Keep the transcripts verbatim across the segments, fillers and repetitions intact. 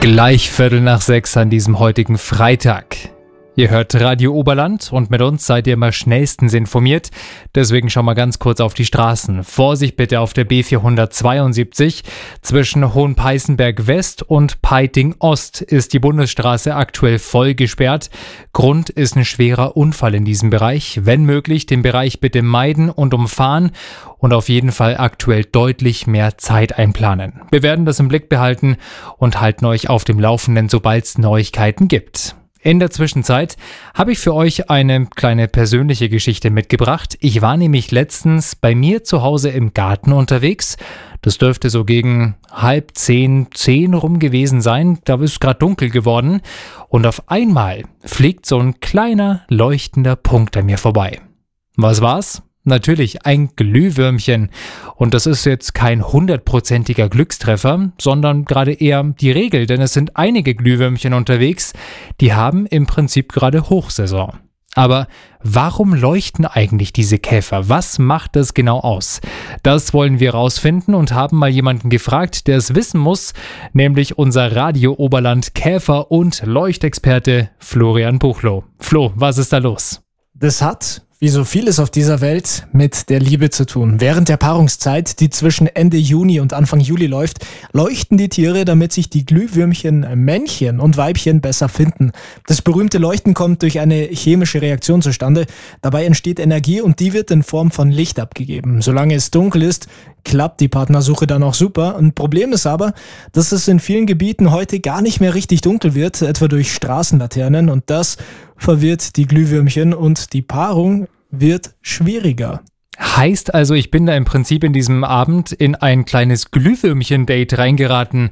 Gleich Viertel nach sechs an diesem heutigen Freitag. Ihr hört Radio Oberland und mit uns seid ihr immer schnellstens informiert. Deswegen schauen wir ganz kurz auf die Straßen. Vorsicht bitte auf der B vierhundertzweiundsiebzig. Zwischen Hohenpeißenberg West und Peiting Ost ist die Bundesstraße aktuell voll gesperrt. Grund ist ein schwerer Unfall in diesem Bereich. Wenn möglich, den Bereich bitte meiden und umfahren und auf jeden Fall aktuell deutlich mehr Zeit einplanen. Wir werden das im Blick behalten und halten euch auf dem Laufenden, sobald es Neuigkeiten gibt. In der Zwischenzeit habe ich für euch eine kleine persönliche Geschichte mitgebracht. Ich war nämlich letztens bei mir zu Hause im Garten unterwegs. Das dürfte so gegen halb zehn, zehn rum gewesen sein. Da ist es gerade dunkel geworden. Und auf einmal fliegt so ein kleiner, leuchtender Punkt an mir vorbei. Was war's? Natürlich ein Glühwürmchen. Und das ist jetzt kein hundertprozentiger Glückstreffer, sondern gerade eher die Regel, denn es sind einige Glühwürmchen unterwegs, die haben im Prinzip gerade Hochsaison. Aber warum leuchten eigentlich diese Käfer? Was macht das genau aus? Das wollen wir rausfinden und haben mal jemanden gefragt, der es wissen muss, nämlich unser Radio Oberland Käfer- und Leuchtexperte Florian Buchloh. Flo, was ist da los? Das hat, wie so vieles auf dieser Welt, mit der Liebe zu tun. Während der Paarungszeit, die zwischen Ende Juni und Anfang Juli läuft, leuchten die Tiere, damit sich die Glühwürmchen, Männchen und Weibchen besser finden. Das berühmte Leuchten kommt durch eine chemische Reaktion zustande. Dabei entsteht Energie und die wird in Form von Licht abgegeben. Solange es dunkel ist, klappt die Partnersuche dann auch super. Ein Problem ist aber, dass es in vielen Gebieten heute gar nicht mehr richtig dunkel wird, etwa durch Straßenlaternen, und das verwirrt die Glühwürmchen und die Paarung wird schwieriger. Heißt also, ich bin da im Prinzip in diesem Abend in ein kleines Glühwürmchen-Date reingeraten.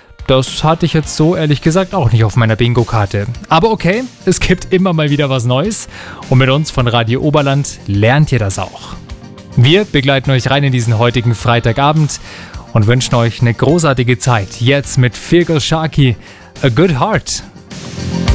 Das hatte ich jetzt so ehrlich gesagt auch nicht auf meiner Bingo-Karte. Aber okay, es gibt immer mal wieder was Neues und mit uns von Radio Oberland lernt ihr das auch. Wir begleiten euch rein in diesen heutigen Freitagabend und wünschen euch eine großartige Zeit. Jetzt mit Feargal Sharkey, A Good Heart.